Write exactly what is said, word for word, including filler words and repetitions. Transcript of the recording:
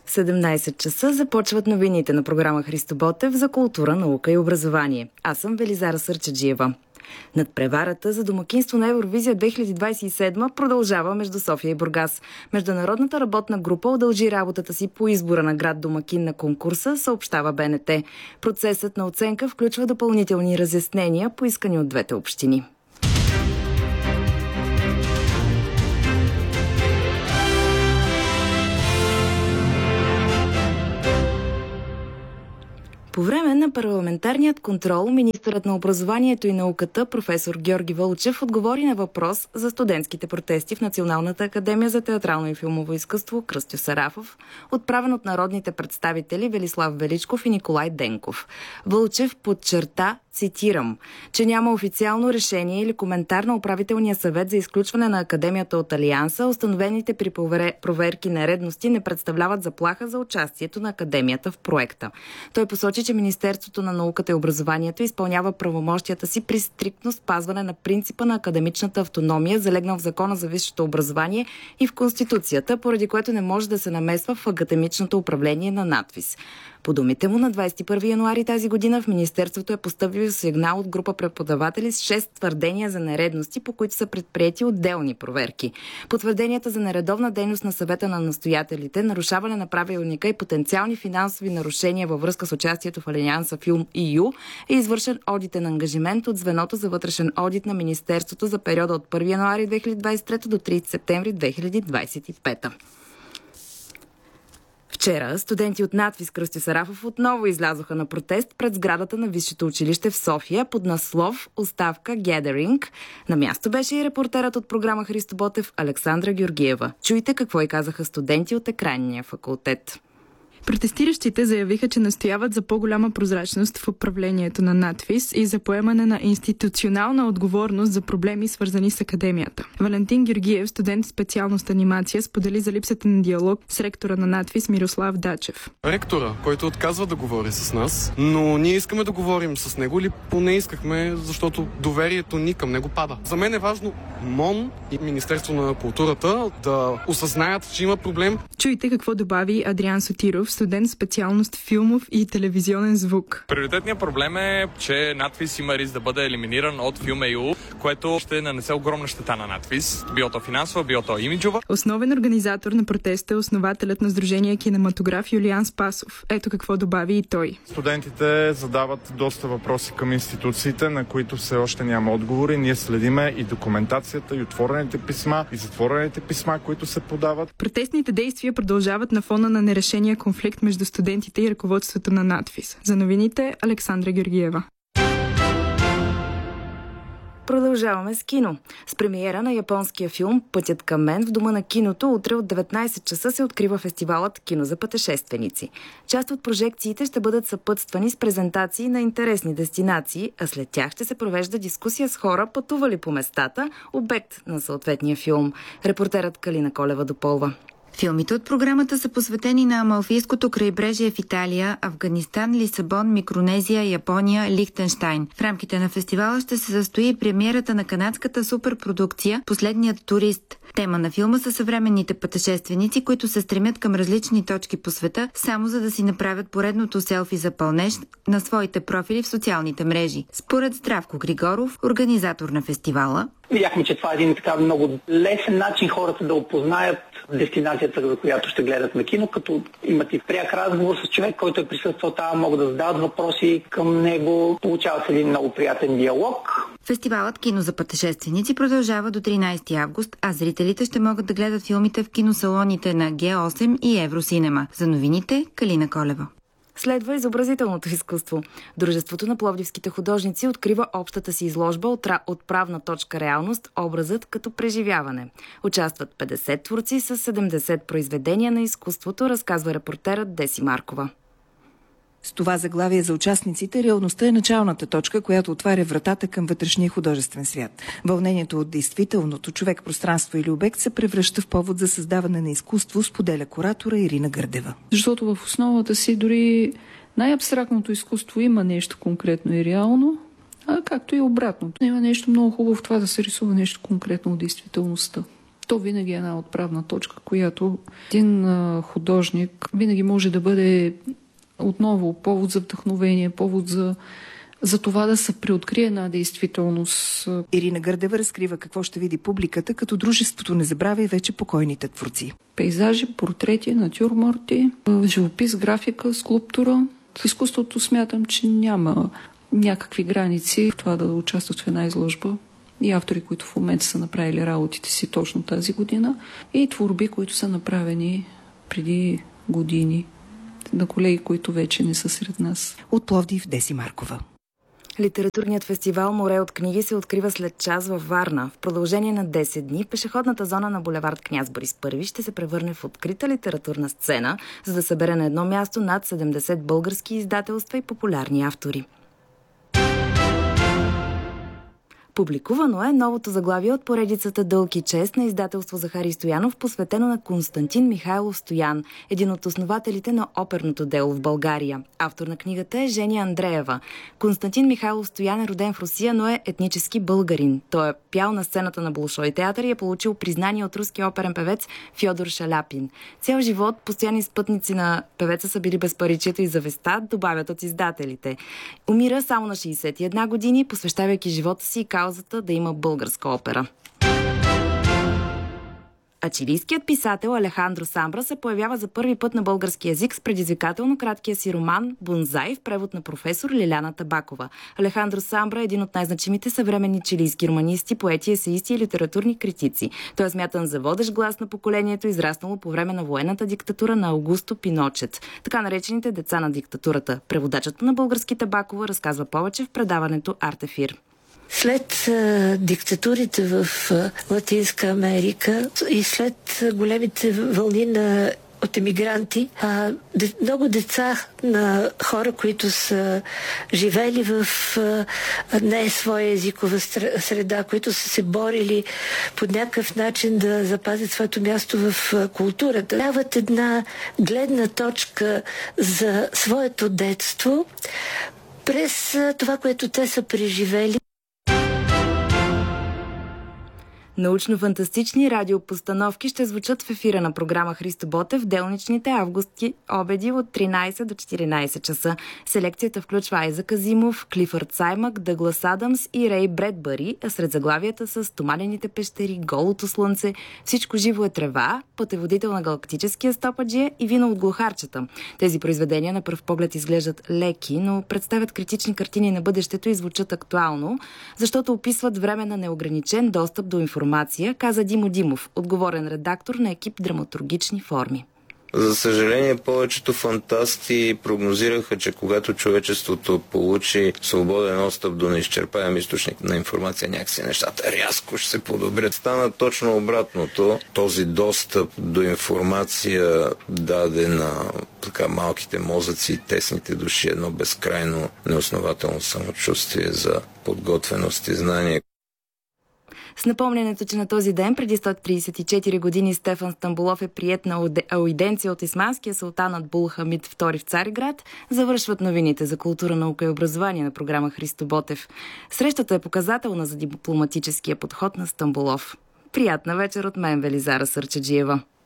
В седемнайсет часа започват новините на програма Христо Ботев за култура, наука и образование. Аз съм Велизара Сърчаджиева. Надпреварата за домакинство на Евровизия две хиляди двайсет и седма продължава между София и Бургас. Международната работна група удължи работата си по избора на град домакин на конкурса, съобщава Б Н Т. Процесът на оценка включва допълнителни разяснения, поискани от двете общини. По време на парламентарният контрол, министърът на образованието и науката, професор Георги Вълчев, отговори на въпрос за студентските протести в Националната академия за театрално и филмово изкуство Кръстю Сарафов, отправен от народните представители Велислав Величков и Николай Денков. Вълчев подчерта, цитирам, че няма официално решение или коментар на управителния съвет за изключване на академията от Алианса. Установените при проверки нередности не представляват заплаха за участието на академията в проекта. Той посочи, че Министерството на науката и образованието изпълнява правомощията си при стриктно спазване на принципа на академичната автономия, залегнал в Закона за висшето образование и в Конституцията, поради което не може да се намесва в академичното управление на надвис. По думите му, на двайсет и първи януари тази година в Министерството е постъпил сигнал от група преподаватели с шест твърдения за нередности, по които са предприети отделни проверки. Потвърденията за нередовна дейност на съвета на настоятелите, нарушаване на правилника и потенциални финансови нарушения във връзка с участието в Алианса Филм И Ю е извършен одитен ангажимент от звеното за вътрешен одит на Министерството за периода от първи януари две хиляди двайсет и трета до трийсети септември две хиляди двайсет и пета. Вчера студенти от надвис Кръстю Сарафов отново излязоха на протест пред сградата на Висшето училище в София под наслов "Оставка Gathering". На място беше и репортерът от програма Христо Ботев Александра Георгиева. Чуйте какво и казаха студенти от Екранния факултет. Протестиращите заявиха, че настояват за по-голяма прозрачност в управлението на надвис и за поемане на институционална отговорност за проблеми, свързани с академията. Валентин Георгиев, студент в специалност анимация, сподели за липсата на диалог с ректора на надвис Мирослав Дачев. Ректора, който отказва да говори с нас, но ние искаме да говорим с него или поне искахме, защото доверието ни към него пада. За мен е важно МОН и Министерство на културата да осъзнаят, че има проблем. Чуйте какво добави Адриан Сотиров, студент специалност филмов и телевизионен звук. Приоритетният проблем е, че надвис има риск да бъде елиминиран от Филм И Ю, което ще нанесе огромна щета на надвис, било то финансова, било то имиджова. Основен организатор на протеста е основателят на Сдружение Кинематограф Юлиан Спасов. Ето какво добави и той. Студентите задават доста въпроси към институциите, на които все още няма отговори. Ние следиме и документацията, и отворените писма, и затворените писма, които се подават. Протестните действия продължават на фона на нерешения конфликт между студентите и ръководството на надвис. За новините Александра Георгиева. Продължаваме с кино. С премиера на японския филм "Пътят към мен" в Дома на киното утре от деветнайсет часа се открива фестивалът "Кино за пътешественици". Част от прожекциите ще бъдат съпътствани с презентации на интересни дестинации, а след тях ще се провежда дискусия с хора, пътували по местата, обект на съответния филм. Репортерът Калина Колева допълва. Филмите от програмата са посветени на Амалфийското крайбрежие в Италия, Афганистан, Лисабон, Микронезия, Япония, Лихтенщайн. В рамките на фестивала ще се състои премиерата на канадската суперпродукция "Последният турист". Тема на филма са съвременните пътешественици, които се стремят към различни точки по света, само за да си направят поредното селфи за пълнеж на своите профили в социалните мрежи. Според Здравко Григоров, организатор на фестивала, видяхме, че това е един така много лесен начин хората да опознаят дестинацията, за която ще гледат на кино, като имат и пряк разговор с човек, който е присъствал там, могат да задават въпроси към него, получава се един много приятен диалог. Фестивалът "Кино за пътешественици" продължава до тринайсети август, а зрителите ще могат да гледат филмите в киносалоните на Ге осем и Евросинема. За новините Калина Колева. Следва изобразителното изкуство. Дружеството на пловдивските художници открива общата си изложба от правна точка реалност, образът като преживяване. Участват петдесет творци с седемдесет произведения на изкуството, разказва репортерът Деси Маркова. С това заглавие за участниците реалността е началната точка, която отваря вратата към вътрешния художествен свят. Вълнението от действителното човек, пространство или обект се превръща в повод за създаване на изкуство, споделя куратора Ирина Гърдева. Защото в основата си дори най-абстрактното изкуство има нещо конкретно и реално, а както и обратното. Има нещо много хубаво в това да се рисува нещо конкретно от действителността. то винаги е една отправна точка, която един а, художник винаги може да бъде отново повод за вдъхновение, повод за, за това да се преоткрие една действителност. Ирина Гърдева разкрива какво ще види публиката, като дружеството не забравя и вече покойните творци. Пейзажи, портрети, натюрморти, живопис, графика, скулптура. В изкуството смятам, че няма някакви граници в това да участват в една изложба. И автори, които в момента са направили работите си точно тази година, и творби, които са направени преди години на колеги, които вече не са сред нас. От Пловдив, Деси Маркова. Литературният фестивал "Море от книги" се открива след час във Варна. В продължение на десет дни пешеходната зона на булевард Княз Борис Първи ще се превърне в открита литературна сцена, за да събере на едно място над седемдесет български издателства и популярни автори. Публикувано е новото заглавие от поредицата "Дълг и чест" на издателство Захари Стоянов, посветено на Константин Михайлов Стоян, един от основателите на оперното дело в България. Автор на книгата е Жени Андреева. Константин Михайлов Стоян е роден в Русия, но е етнически българин. Той е пял на сцената на Болшой театър и е получил признание от руския оперен певец Фьодор Шаляпин. Цял живот постоянни спътници на певеца са били безпаричието и завестта, добавят от издателите. Умира само на шейсет и една години, посвещавайки живота си и каузата да има българска опера. А чилийският писател Алехандро Самбра се появява за първи път на български език с предизвикателно краткия си роман "Бонзай" в превод на професор Лиляна Табакова. Алехандро Самбра е един от най-значимите съвременни чилийски романисти, поети, есеисти и литературни критици. Той е смятан за водещ глас на поколението, израснало по време на военната диктатура на Аугусто Пиночет, така наречените деца на диктатурата. Преводачът на български Табакова разказва повече в предаването Артефир. След а, диктатурите в а, Латинска Америка и след а, големите вълни на от емигранти, а, де, много деца на хора, които са живели в а, не своя езикова среда, които са се борили по някакъв начин да запазят своето място в а, културата, дават една гледна точка за своето детство през а, това, което те са преживели. Научно-фантастични радиопостановки ще звучат в ефира на програма Христо Ботев в делничните августи обеди от тринайсет до четиринайсет часа. Селекцията включва Айзак Азимов, Клифърд Саймък, Дъглас Адамс и Рей Бредбъри, а сред заглавията са "Стомалените пещери", "Голото слънце", "Всичко живо е трева", "Пътеводител на галактическия стопаджия" и "Вино от глухарчета". Тези произведения на пръв поглед изглеждат леки, но представят критични картини на бъдещето и звучат актуално, защото описват време на неограничен достъп до информация, каза Димо Димов, отговорен редактор на екип Драматургични форми. За съжаление, повечето фантасти прогнозираха, че когато човечеството получи свободен достъп до неизчерпаем източник на информация, някакси нещата рязко ще се подобрят. Стана точно обратното. Този достъп до информация даде на така малките мозъци и тесните души едно безкрайно неоснователно самочувствие за подготвеност и знание. С напомнянето, че на този ден преди сто трийсет и четири години Стефан Стамболов е приет на аудиенция от исманския султан Абдул Хамид втори в Цариград, завършват новините за култура, наука и образование на програма Христо Ботев. Срещата е показателна за дипломатическия подход на Стамболов. Приятна вечер от мен, Велизара Сърчаджиева.